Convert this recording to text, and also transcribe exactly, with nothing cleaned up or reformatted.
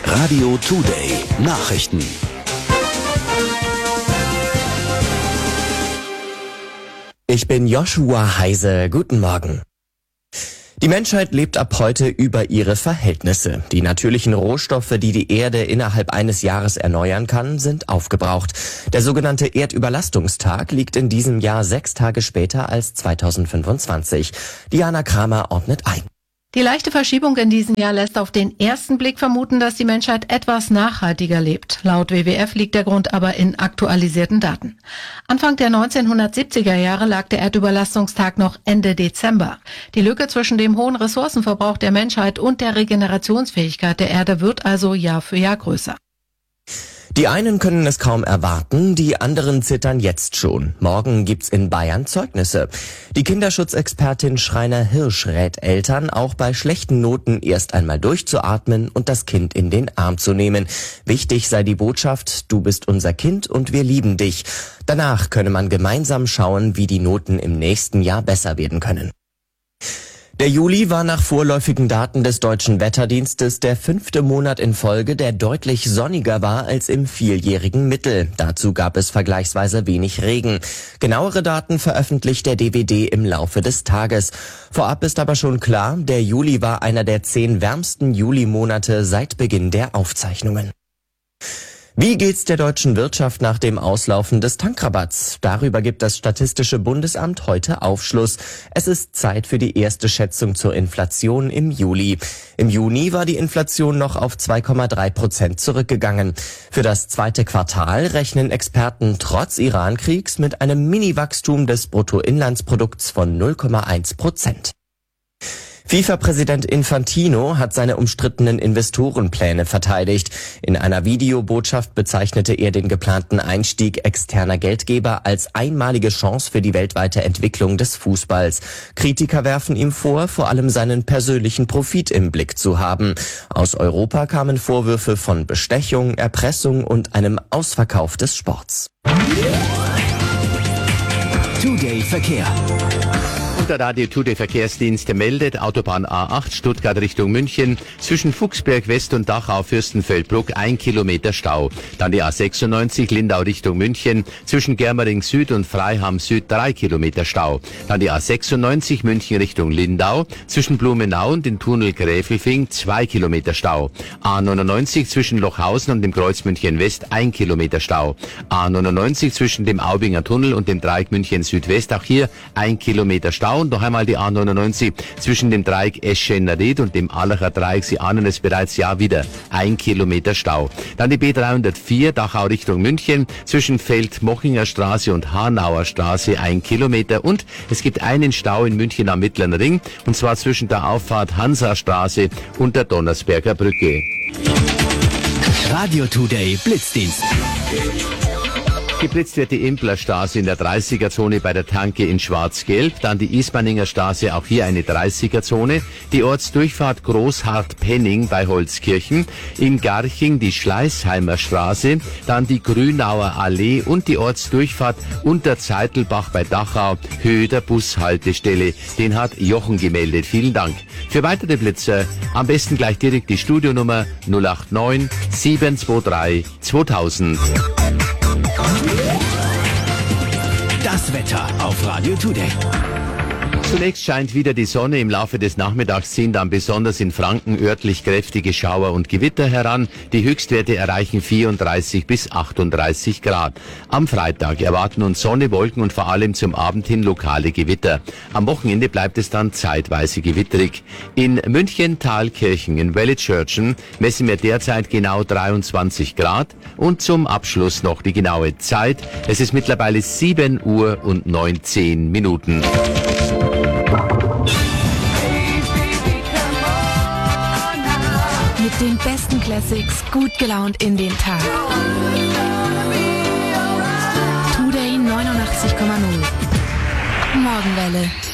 Radio Today Nachrichten. Ich bin Joshua Heise. Guten Morgen. Die Menschheit lebt ab heute über ihre Verhältnisse. Die natürlichen Rohstoffe, die die Erde innerhalb eines Jahres erneuern kann, sind aufgebraucht. Der sogenannte Erdüberlastungstag liegt in diesem Jahr sechs Tage später als zweitausendfünfundzwanzig. Diana Kramer ordnet ein. Die leichte Verschiebung in diesem Jahr lässt auf den ersten Blick vermuten, dass die Menschheit etwas nachhaltiger lebt. Laut W W F liegt der Grund aber in aktualisierten Daten. Anfang der neunzehnhundertsiebziger Jahre lag der Erdüberlastungstag noch Ende Dezember. Die Lücke zwischen dem hohen Ressourcenverbrauch der Menschheit und der Regenerationsfähigkeit der Erde wird also Jahr für Jahr größer. Die einen können es kaum erwarten, die anderen zittern jetzt schon. Morgen gibt's in Bayern Zeugnisse. Die Kinderschutzexpertin Schreiner-Hirsch rät Eltern, auch bei schlechten Noten erst einmal durchzuatmen und das Kind in den Arm zu nehmen. Wichtig sei die Botschaft: Du bist unser Kind und wir lieben dich. Danach könne man gemeinsam schauen, wie die Noten im nächsten Jahr besser werden können. Der Juli war nach vorläufigen Daten des Deutschen Wetterdienstes der fünfte Monat in Folge, der deutlich sonniger war als im vierjährigen Mittel. Dazu gab es vergleichsweise wenig Regen. Genauere Daten veröffentlicht der D W D im Laufe des Tages. Vorab ist aber schon klar, der Juli war einer der zehn wärmsten Julimonate seit Beginn der Aufzeichnungen. Wie geht's der deutschen Wirtschaft nach dem Auslaufen des Tankrabatts? Darüber gibt das Statistische Bundesamt heute Aufschluss. Es ist Zeit für die erste Schätzung zur Inflation im Juli. Im Juni war die Inflation noch auf zwei Komma drei Prozent zurückgegangen. Für das zweite Quartal rechnen Experten trotz Irankriegs mit einem Mini-Wachstum des Bruttoinlandsprodukts von null Komma eins Prozent. FIFA-Präsident Infantino hat seine umstrittenen Investorenpläne verteidigt. In einer Videobotschaft bezeichnete er den geplanten Einstieg externer Geldgeber als einmalige Chance für die weltweite Entwicklung des Fußballs. Kritiker werfen ihm vor, vor allem seinen persönlichen Profit im Blick zu haben. Aus Europa kamen Vorwürfe von Bestechung, Erpressung und einem Ausverkauf des Sports. Today Verkehr. Der Radio Today Verkehrsdienst meldet Autobahn A acht Stuttgart Richtung München zwischen Fuchsberg West und Dachau Fürstenfeldbruck ein Kilometer Stau. Dann die A sechsundneunzig Lindau Richtung München zwischen Germering Süd und Freiham Süd drei Kilometer Stau. Dann die A sechsundneunzig München Richtung Lindau zwischen Blumenau und dem Tunnel Gräfelfing zwei Kilometer Stau. A neunundneunzig zwischen Lochhausen und dem Kreuz München West ein Kilometer Stau. A neunundneunzig zwischen dem Aubinger Tunnel und dem Dreieck München Südwest auch hier ein Kilometer Stau. Und noch einmal die A neunundneunzig zwischen dem Dreieck Eschenried und dem Allacher Dreieck. Sie ahnen es bereits, ja wieder ein Kilometer Stau. Dann die B dreihundertvier Dachau Richtung München zwischen Feldmochinger Straße und Hanauer Straße ein Kilometer. Und es gibt einen Stau in München am Mittleren Ring, und zwar zwischen der Auffahrt Hansastraße und der Donnersberger Brücke. Radio Today Blitzdienst. Geblitzt wird die Implerstraße in der dreißiger-Zone bei der Tanke in Schwarz-Gelb, dann die Ismaninger Straße, auch hier eine dreißiger-Zone, die Ortsdurchfahrt Großhardt-Penning bei Holzkirchen, in Garching die Schleißheimer Straße, dann die Grünauer Allee und die Ortsdurchfahrt Unterzeitelbach bei Dachau, Höhe der Bushaltestelle. Den hat Jochen gemeldet. Vielen Dank. Für weitere Blitzer am besten gleich direkt die Studionummer null acht neun sieben zwei drei zweitausend. Das Wetter auf Radio Today. Zunächst scheint wieder die Sonne. Im Laufe des Nachmittags ziehen dann besonders in Franken örtlich kräftige Schauer und Gewitter heran. Die Höchstwerte erreichen vierunddreißig bis achtunddreißig Grad. Am Freitag erwarten uns Sonne, Wolken und vor allem zum Abend hin lokale Gewitter. Am Wochenende bleibt es dann zeitweise gewitterig. In München, Thalkirchen, in Wellitzschörtchen messen wir derzeit genau dreiundzwanzig Grad. Und zum Abschluss noch die genaue Zeit. Es ist mittlerweile sieben Uhr und neunzehn Minuten. Mit den besten Classics gut gelaunt in den Tag. Today neunundachtzig Komma null. Morgenwelle.